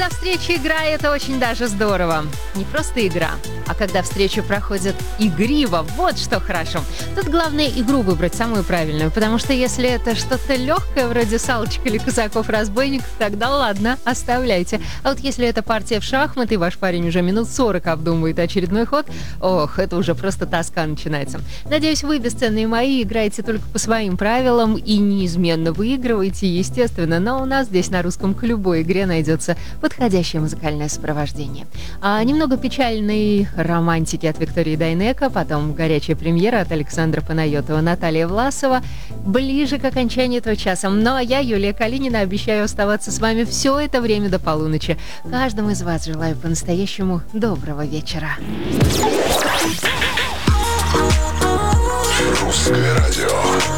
Когда встреча игра, это очень даже здорово. Не просто игра, а когда встреча проходит игриво, вот что хорошо. Тут главное игру выбрать самую правильную, потому что если это что-то легкое, вроде салочек или казаков-разбойников, тогда ладно, оставляйте. А вот если это партия в шахматы, и ваш парень уже минут 40 обдумывает очередной ход, ох, это уже просто тоска начинается. Надеюсь, вы, бесценные мои, играете только по своим правилам и неизменно выигрываете, естественно, но у нас здесь на русском к любой игре найдется подходящее музыкальное сопровождение. Немного печальной романтики от Виктории Дайнеко, потом горячая премьера от Александра Панайотова, Наталья Власова, ближе к окончанию этого часа. Ну а я, Юлия Калинина, обещаю оставаться с вами все это время до полуночи. Каждому из вас желаю по-настоящему доброго вечера. Русское радио.